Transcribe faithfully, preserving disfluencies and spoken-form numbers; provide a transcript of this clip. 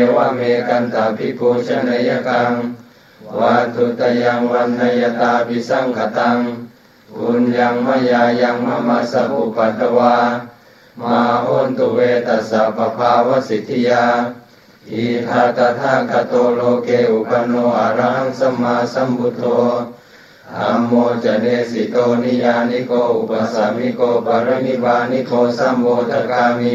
วะเมกันตาภิกขุชนยกังวัตถุตยังวันนยตาภิสังขตังปุญญังมยายังมะมะสะอุปัตตวามาโหนตุเวตัสสะปะภาวสิทธิยาอิทัตถาคโตโลเกอุปันโนอะระหังสัมมาสัมพุทโธธัมโมจเนสิโตนิยานิโกอุปสามิโกปรินิพพานิโกสัมโมทกามิ